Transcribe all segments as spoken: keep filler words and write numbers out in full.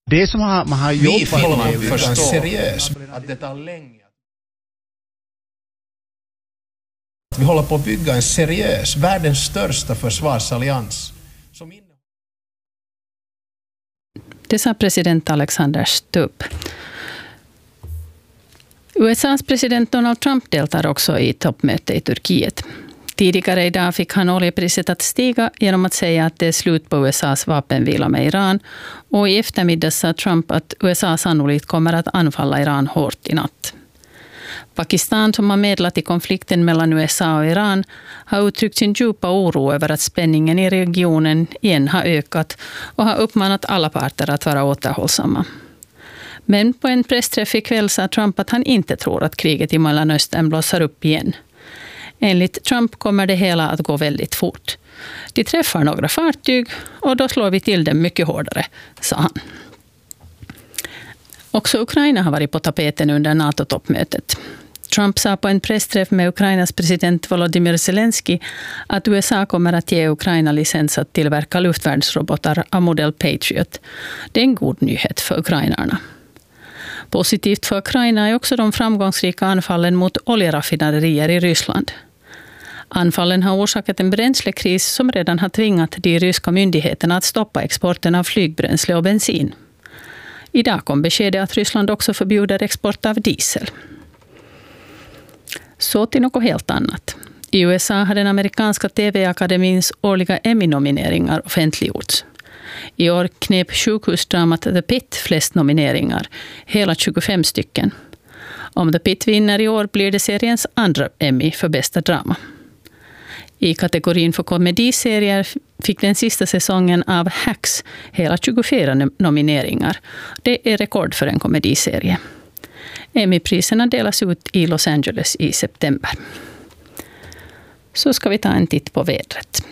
Det som har, man har Vi jobbat man med förstår seriöst att det tar länge. Vi håller på att bygga en seriös, världens största försvarsallians. Som inne... Det sa president Alexander Stubb. U S A:s president Donald Trump deltar också i toppmöte i Turkiet. Tidigare idag fick han oljepriset att stiga genom att säga att det är slut på U S A:s vapenvila med Iran. Och i eftermiddag sa Trump att U S A sannolikt kommer att anfalla Iran hårt i natt. Pakistan, som har medlat i konflikten mellan U S A och Iran, har uttryckt sin djupa oro över att spänningen i regionen igen har ökat och har uppmanat alla parter att vara återhållsamma. Men på en pressträff ikväll sa Trump att han inte tror att kriget i Mellanöstern blossar upp igen. Enligt Trump kommer det hela att gå väldigt fort. De träffar några fartyg och då slår vi till dem mycket hårdare, sa han. Också Ukraina har varit på tapeten under NATO-toppmötet. Trump sa på en pressträff med Ukrainas president Volodymyr Zelensky att U S A kommer att ge Ukraina licens att tillverka luftvärnsrobotar av modell Patriot. Det är en god nyhet för ukrainarna. Positivt för Ukraina är också de framgångsrika anfallen mot oljeraffinaderier i Ryssland. Anfallen har orsakat en bränslekris som redan har tvingat de ryska myndigheterna att stoppa exporten av flygbränsle och bensin. Idag kom beskedet att Ryssland också förbjuder export av diesel. Så till något helt annat. I U S A har den amerikanska T V-akademins årliga Emmy-nomineringar offentliggjorts. I år knep sjukhusdramat The Pit flest nomineringar, hela tjugofem stycken. Om The Pit vinner i år blir det seriens andra Emmy för bästa drama. I kategorin för komediserier fick den sista säsongen av Hacks hela tjugofyra nomineringar. Det är rekord för en komediserie. Emmy-priserna delas ut i Los Angeles i september. Så ska vi ta en titt på vädret.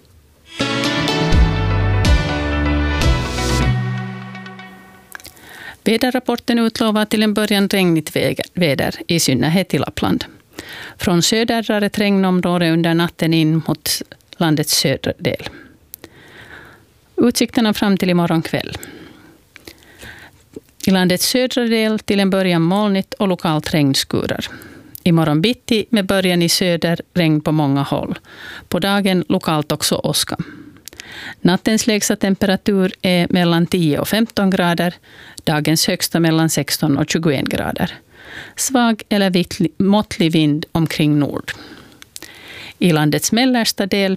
Väderrapporten utlovar till en början regnigt väder, i synnerhet i Lappland. Från söder drar ett regnområde under natten in mot landets södra del. Utsikterna fram till imorgon kväll. I landets södra del till en början molnigt och lokalt regnskurar. Imorgon bitti med början i söder regn på många håll. På dagen lokalt också åska. Nattens lägsta temperatur är mellan tio och femton grader. Dagens högsta mellan sexton och tjugoen grader. Svag eller måttlig vind omkring nord. I landets mellersta del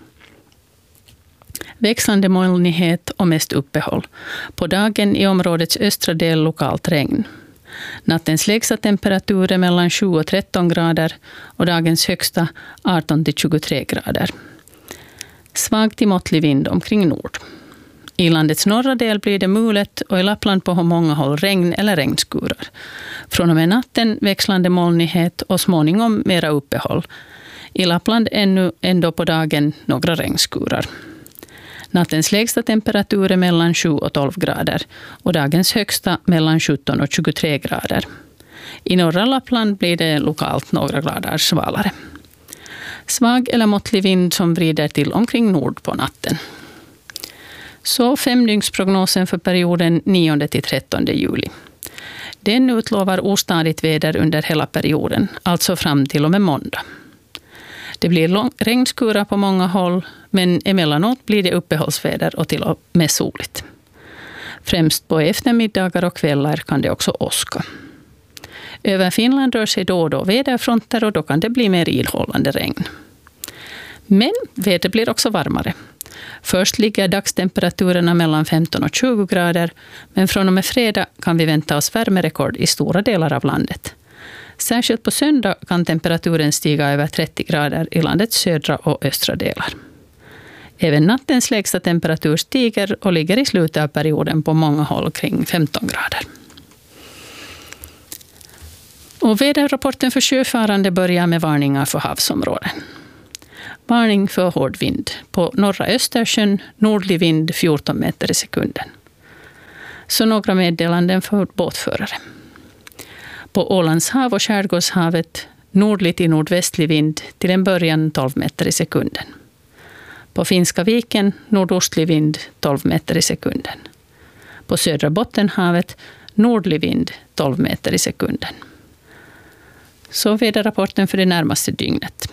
växlande molnighet och mest uppehåll. På dagen i områdets östra del lokalt regn. Nattens lägsta temperatur är mellan sju och tretton grader och dagens högsta arton till tjugotre grader. Svag till måttlig vind omkring nord. I landets norra del blir det mulet och i Lappland på många håll regn eller regnskurar. Från och med natten växlande molnighet och småningom mera uppehåll. I Lappland ännu ändå på dagen några regnskurar. Nattens lägsta temperatur är mellan sju och tolv grader och dagens högsta mellan sjutton och tjugotre grader. I norra Lappland blir det lokalt några grader svalare. Svag eller måttlig vind som vrider till omkring nord på natten. Så femdygnsprognosen för perioden nionde till trettonde juli. Den utlovar ostadigt väder under hela perioden, alltså fram till och med måndag. Det blir lång, regnskurar på många håll, men emellanåt blir det uppehållsväder och till och med soligt. Främst på eftermiddagar och kvällar kan det också åska. Över Finland rör sig då och då väderfronter och då kan det bli mer ihållande regn. Men vädret blir också varmare. Först ligger dagstemperaturerna mellan femton och tjugo grader, men från och med fredag kan vi vänta oss värmerekord i stora delar av landet. Särskilt på söndag kan temperaturen stiga över trettio grader i landets södra och östra delar. Även nattens lägsta temperatur stiger och ligger i slutet av perioden på många håll kring femton grader. Och väderrapporten för sjöfarande börjar med varningar för havsområden. Varning för hård vind. På norra Östersjön, nordlig vind fjorton meter i sekunden. Så några meddelanden för båtförare. På Ålands hav och Skärgårdshavet, nordlig till nordvästlig vind till en början tolv meter i sekunden. På Finska viken, nordostlig vind tolv meter i sekunden. På södra Bottenhavet nordlig vind tolv meter i sekunden. Så väderrapporten för det närmaste dygnet.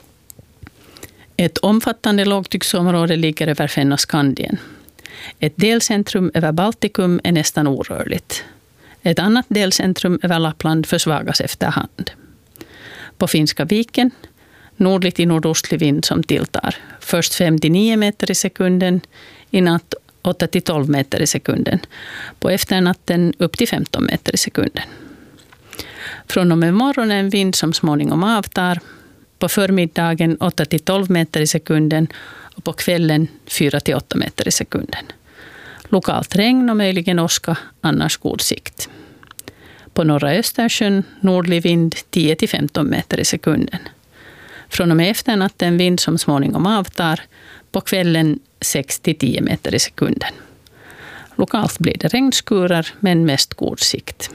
Ett omfattande lågtrycksområde ligger över Fennoskandien. Ett delcentrum över Baltikum är nästan orörligt. Ett annat delcentrum över Lappland försvagas efterhand. På Finska viken, nordligt i nordostlig vind som tilltar. Först fem till nio meter i sekunden, i natt åtta till tolv meter i sekunden. På efternatten upp till femton meter i sekunden. Från och med morgonen vind som småningom avtar. På förmiddagen åtta till tolv meter i sekunden och på kvällen fyra till åtta meter i sekunden. Lokalt regn och möjligen åska, annars god sikt. På norra Östersjön nordlig vind tio till femton meter i sekunden. Från och med efternatten vind som småningom avtar, på kvällen sex till tio meter i sekunden. Lokalt blir det regnskurar men mest god sikt.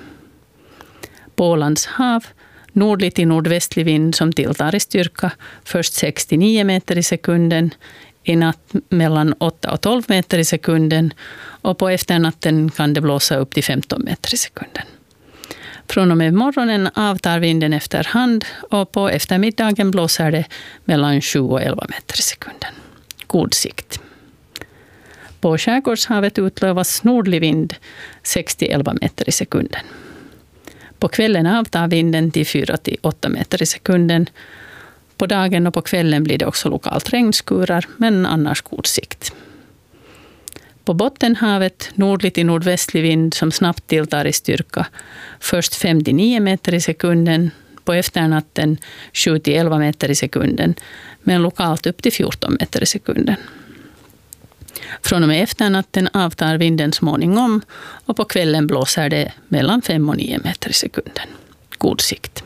På Ålands hav nordligt i nordvästlig vind som tilltar i styrka, först sex till nio meter i sekunden, i natt mellan åtta och tolv meter i sekunden och på efternatten kan det blåsa upp till femton meter i sekunden. Från och med morgonen avtar vinden efterhand och på eftermiddagen blåser det mellan sju och elva meter i sekunden. God sikt. På Skärgårdshavet utlovas nordlig vind sex till elva meter i sekunden. På kvällen avtar vinden till fyra till åtta meter i sekunden. På dagen och på kvällen blir det också lokalt regnskurar, men annars god sikt. På Bottenhavet nordligt i nordvästlig vind som snabbt tilltar i styrka. Först fem till nio meter i sekunden, på efternatten sju till elva meter i sekunden, men lokalt upp till fjorton meter i sekunden. Från och med efternatten avtar vinden småningom och på kvällen blåser det mellan fem och nio meter i sekunden. God sikt.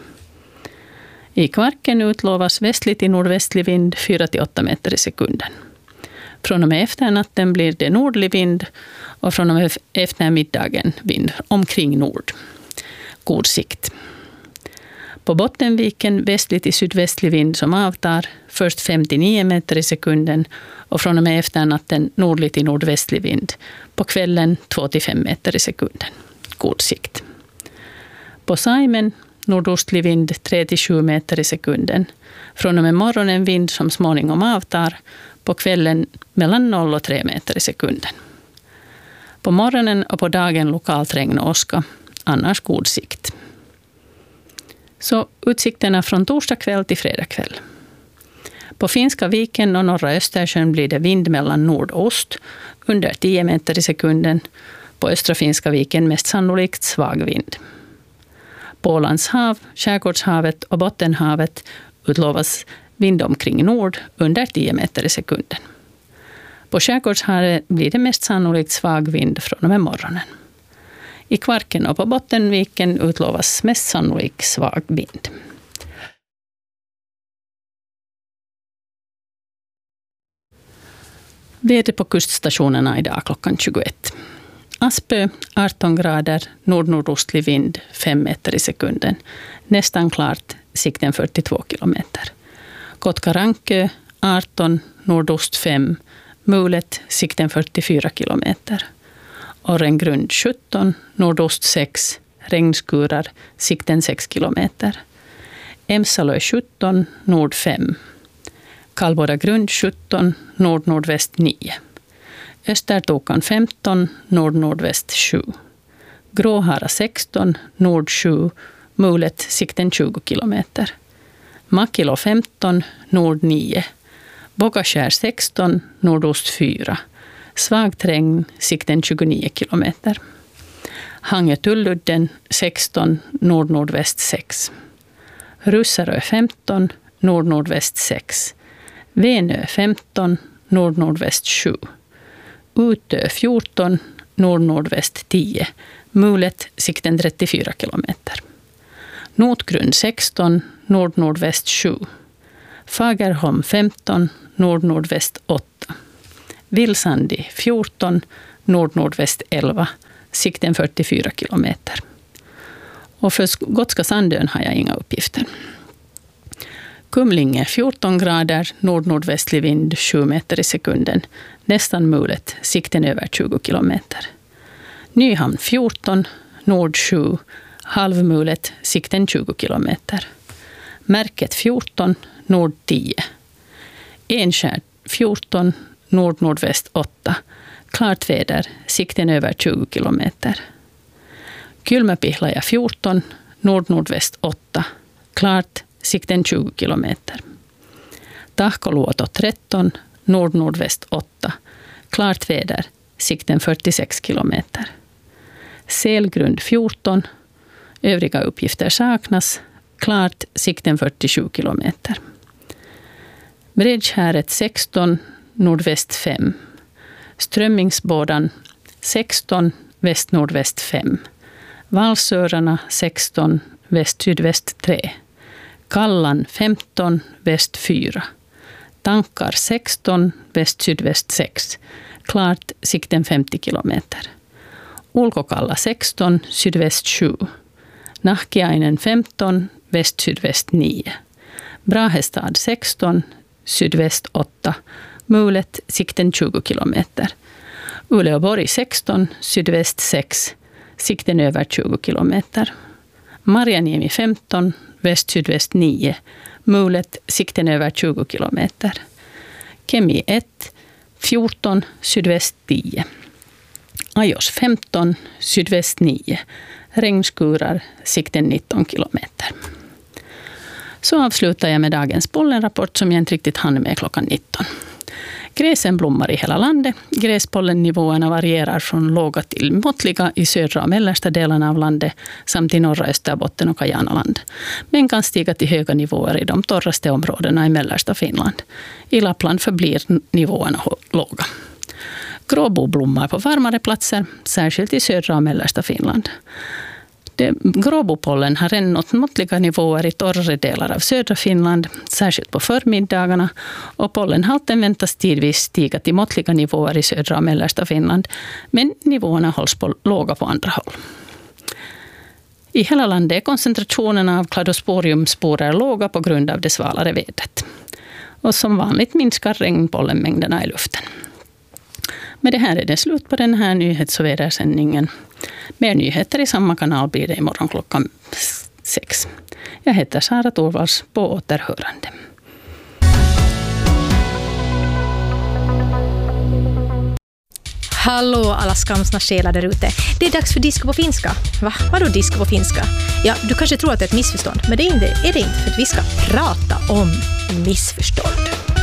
I Kvarken utlovas västligt i nordvästlig vind fyra till åtta meter i sekunden. Från och med efternatten blir det nordlig vind och från och med eftermiddagen vind omkring nord. God sikt. På Bottenviken västligt i sydvästlig vind som avtar, först fem till nio meter i sekunden och från och med efternatten nordligt i nordvästlig vind. På kvällen två till fem meter i sekunden. God sikt. På Saimen nordostlig vind tre till sju meter i sekunden. Från och med morgonen vind som småningom avtar, på kvällen mellan noll och tre meter i sekunden. På morgonen och på dagen lokalt regn och åska, annars god sikt. Så utsikterna från torsdag kväll till fredag kväll. På Finska viken och norra Östersjön blir det vind mellan nordost under tio meter i sekunden. På östra Finska viken mest sannolikt svag vind. På Ålands hav, Skärgårdshavet och Bottenhavet utlovas vind omkring nord under tio meter i sekunden. På Skärgårdshavet blir det mest sannolikt svag vind från och med morgonen. I Kvarken och på Bottenviken utlovas mest sannolikt svag vind. Väder på kuststationerna idag klockan tjugoett. Aspö arton grader, nordnordostlig vind fem meter i sekunden. Nästan klart, sikten fyrtiotvå kilometer. Kotkarankö arton, nordost fem, mulet, sikten fyrtiofyra kilometer. Orrengrund sjutton, nordost sex, regnskurar, sikten sex kilometer. Emsalö sjutton, nord fem. Kalbodagrund sjutton, nord-nordväst nio. Östertokan femton, nord-nordväst sju. Gråhara sexton, nord sju, mulet, sikten tjugo kilometer. Makilo femton, nord nio. Bogaskär sexton, nordost fyra. Svagt regn, sikten tjugonio kilometer. Hange-Tulludden sexton, nord-nordväst sex. Russarö femton, nord-nordväst sex. Venö femton, nord-nordväst sju. Utö fjorton, nord-nordväst tio. Mulet, sikten trettiofyra kilometer. Notgrund sexton, nord-nordväst sju. Fagerholm femton, nord-nordväst åtta. Vilsandi fjorton, nord-nordväst elva. Sikten fyrtiofyra kilometer. Och för Gotska Sandön har jag inga uppgifter. Kumlinge fjorton grader, nord-nordvästlig vind sju meter i sekunden. Nästan mulet, sikten över tjugo kilometer. Nyhamn fjorton, nord sju, halvmulet, sikten tjugo kilometer. Märket fjorton, nord tio. Enskär fjorton, nord-nordväst åtta. Klart väder, sikten över tjugo kilometer. Kylmäpihlaja fjorton, nord-nordväst åtta. Klart, sikten tjugo kilometer. Tahkoluoto tretton, nord-nordväst åtta. Klart väder, sikten fyrtiosex kilometer. Selgrund fjorton, övriga uppgifter saknas. Klart, sikten fyrtiosju kilometer. Bredskärret sexton, nordväst fem. Strömmingsbådan sexton, väst-nordväst fem. Valsörarna sexton, väst-sydväst tre. Kallan femton, väst fyra. Tankar sexton, väst-sydväst sex. Klart, sikten femtio kilometer. Ulkokalla sexton, sydväst sju. Nahkiainen femton, väst-sydväst nio. Brahestad sexton, sydväst åtta. Mulet, sikten tjugo kilometer. Uleåborg sexton, sydväst sex. Sikten över tjugo kilometer. Marjaniemi femton, väst-sydväst nio. Mulet, sikten över tjugo kilometer. Kemi ett, fjorton, sydväst tio. Ajos femton, sydväst nio. Regnskurar, sikten nitton kilometer. Så avslutar jag med dagens pollenrapport som jag inte riktigt hann med klockan nitton. Gräsen blommar i hela landet. Gräspollennivåerna varierar från låga till måttliga i södra och mellersta delarna av landet samt i norra Österbotten och Kajanaland. Men kan stiga till höga nivåer i de torraste områdena i mellersta Finland. I Lappland förblir nivåerna låga. Gråbo blommar på varmare platser, särskilt i södra och mellersta Finland. Gråbopollen har ännu nått måttliga nivåer i torrare delar av södra Finland, särskilt på förmiddagarna, och pollenhalten väntas tidvis stiga till måttliga nivåer i södra och mellersta Finland, men nivåerna hålls på låga på andra håll. I hela landet är koncentrationerna av kladosporiumsporer låga på grund av det svalare vädret. Och som vanligt minskar regnpollenmängderna i luften. Med det här är det slut på den här nyhets- och vädersändningen. Mer nyheter i samma kanal blir det imorgon klockan sex. Jag heter Sara Torvalds, på återhörande. Hallå alla skamsna själar där ute. Det är dags för disco på finska. Va? Vadå disco på finska? Ja, du kanske tror att det är ett missförstånd, men det är, inte, är det inte, för att vi ska prata om missförstånd.